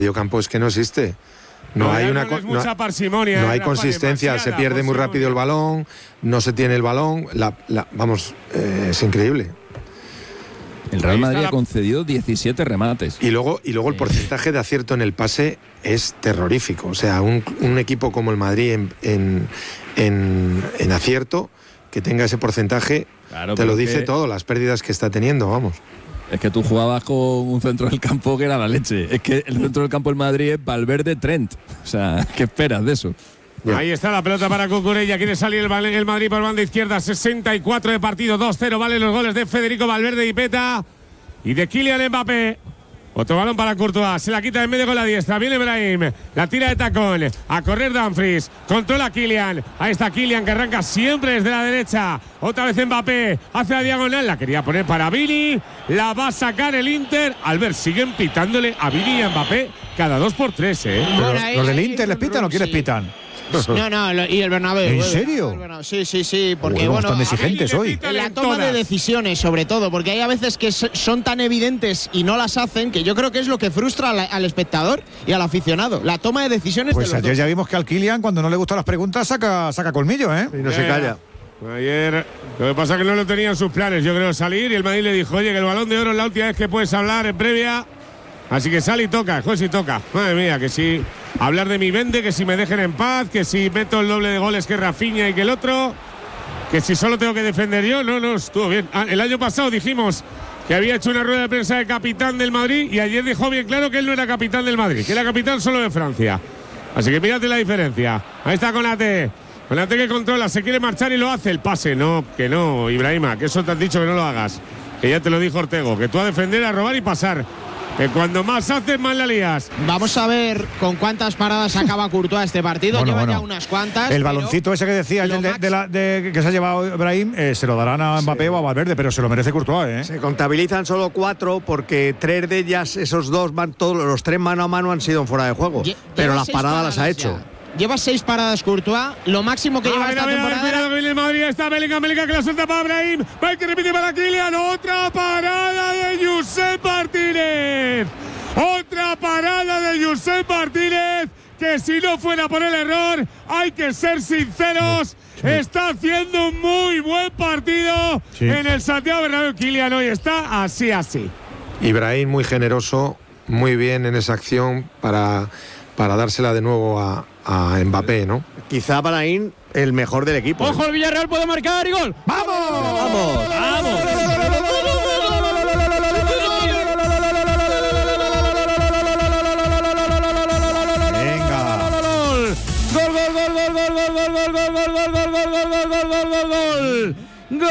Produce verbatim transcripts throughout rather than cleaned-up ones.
medio campo es que no existe. No, no hay una no, no, mucha parsimonia, no hay consistencia, se pierde muy rápido el balón, no se tiene el balón, la, la, vamos, eh, es increíble. El Real Madrid ha concedido diecisiete remates. Y luego, y luego el porcentaje de acierto en el pase es terrorífico. O sea, un, un equipo como el Madrid en, en, en, en acierto, que tenga ese porcentaje, claro, te lo dice que... todo, las pérdidas que está teniendo, vamos. Es que tú jugabas con un centro del campo que era la leche. Es que el centro del campo del Madrid es Valverde, Trent. O sea, ¿qué esperas de eso? Ya. Ahí está la pelota para Cucurella. Quiere salir el, el Madrid por banda izquierda. sesenta y cuatro de partido, dos cero. Valen los goles de Federico Valverde y Peta. Y de Kylian Mbappé. Otro balón para Courtois. Se la quita en medio con la diestra. Viene Brahim. La tira de tacón. A correr Dumfries. Controla Kylian. Ahí está Kylian que arranca siempre desde la derecha. Otra vez Mbappé. Hace la diagonal. La quería poner para Vini. La va a sacar el Inter. Albert, siguen pitándole a Vini y a Mbappé cada dos por tres, ¿eh? Bueno, los, los del Inter les pitan o quiénes sí. pitan. No, no, lo, y el Bernabéu. ¿En serio? Sí, sí, sí, porque bueno, bueno, están exigentes hoy. La toma de decisiones, sobre todo, porque hay a veces que son tan evidentes y no las hacen, que yo creo que es lo que frustra al, al espectador y al aficionado. La toma de decisiones. Pues de los ayer dos. Ya vimos que al Kylian, cuando no le gustan las preguntas, saca, saca colmillo, ¿eh? Y no se calla. Ayer, lo que pasa es que no lo tenían sus planes, yo creo, salir, y el Madrid le dijo, oye, que el Balón de Oro es la última vez que puedes hablar en previa. Así que sale y toca, juez y toca. Madre mía, que si hablar de mi vende, que si me dejen en paz, que si meto el doble de goles que Rafinha y que el otro, que si solo tengo que defender yo. No, no, estuvo bien. Ah, el año pasado dijimos que había hecho una rueda de prensa de capitán del Madrid y ayer dejó bien claro que él no era capitán del Madrid, que era capitán solo de Francia. Así que mírate la diferencia. Ahí está Konaté. Konaté que controla, se quiere marchar y lo hace. El pase, no, que no, Ibrahima, que eso te han dicho que no lo hagas. Que ya te lo dijo Ortego, que tú a defender, a robar y pasar. Que cuando más haces, más la lías. Vamos a ver con cuántas paradas acaba Courtois este partido. Bueno, Lleva bueno. ya unas cuantas. El baloncito ese que decía de, de, de la, de, que se ha llevado Brahim, eh, se lo darán a Mbappé sí. o a Valverde, pero se lo merece Courtois, ¿eh? Se contabilizan solo cuatro porque tres de ellas, esos dos, van todos los tres mano a mano han sido fuera de juego. Lle pero las paradas, paradas las ha hecho. Ya. Lleva seis paradas Courtois, lo máximo que ah, lleva mira, esta mira, temporada. Cuidado que viene el Madrid, está Bellingham, Bellingham que la suelta para Brahim. Va que repite para Kylian, otra parada de Josep Martínez. Otra parada de Josep Martínez, que si no fuera por el error, hay que ser sinceros, sí. está haciendo un muy buen partido sí. en el Santiago Bernabéu. Kylian hoy está así, así. Ibrahim muy generoso, muy bien en esa acción para, para dársela de nuevo a, a Mbappé, ¿no? Quizá Brahim el mejor del equipo. ¡Ojo, ¿eh? el Villarreal puede marcar y gol! ¡Vamos! ¡Vamos! ¡Vamos! ¡Gol!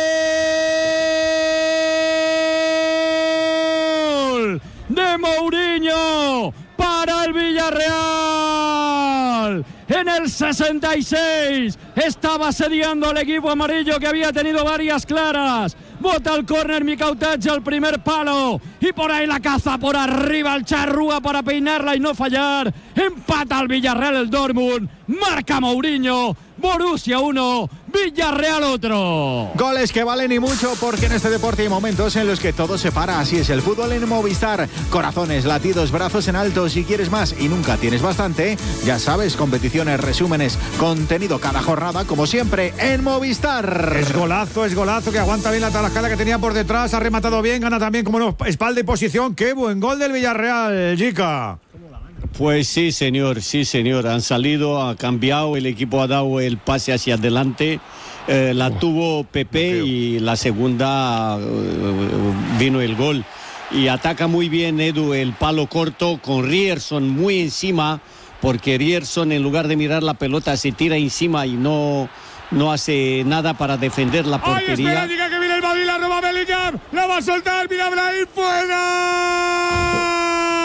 De Mourinho para el Villarreal. En el sesenta y seis estaba asediando al equipo amarillo que había tenido varias claras. Bota el córner Mikautach al primer palo y por ahí la caza por arriba el Charrúa para peinarla y no fallar. Empata al Villarreal el Dortmund. Marca Mourinho. Borussia uno, Villarreal otro. Goles que valen y mucho, porque en este deporte hay momentos en los que todo se para. Así es el fútbol en Movistar. Corazones, latidos, brazos en alto. Si quieres más y nunca tienes bastante, ya sabes, competiciones, resúmenes, contenido cada jornada, como siempre, en Movistar. Es golazo, es golazo, que aguanta bien la tarascada que tenía por detrás. Ha rematado bien, gana también como no, espalda y posición. Qué buen gol del Villarreal, Jica. Pues sí, señor, sí, señor. Han salido, ha cambiado, el equipo ha dado el pase hacia adelante. Eh, la oh, tuvo Pepe y la segunda uh, vino el gol. Y ataca muy bien Edu el palo corto con Ryerson muy encima, porque Ryerson en lugar de mirar la pelota se tira encima y no, no hace nada para defender la portería. ¡Ay, espera, diga que viene el Madrid, la roba Bellingham! ¡La va a soltar! ¡Mira Brahim fuera!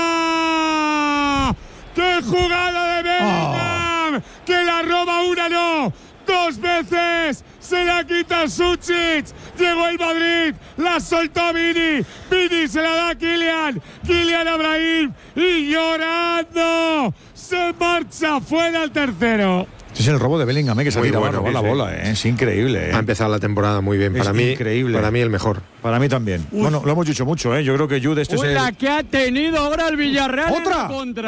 ¡Qué jugada de Bellingham! Oh. ¡Que la roba una no! ¡Dos veces! ¡Se la quita Sučić! Llegó el Madrid, la soltó Vini. Vini se la da a Kylian. Kylian a Brahim y llorando se marcha fuera el tercero. Este es el robo de Bellingham, ¿eh? Que se ha tirado a robar la sí. bola, ¿eh? Es increíble. ¿eh? Ha empezado la temporada muy bien. Es Para mí, increíble. Para mí el mejor. Para mí también. Uy. Bueno, lo hemos dicho mucho, ¿eh? Yo creo que Jude este Uy, es el... la que ha tenido ahora el Villarreal ¿Otra? en la contra.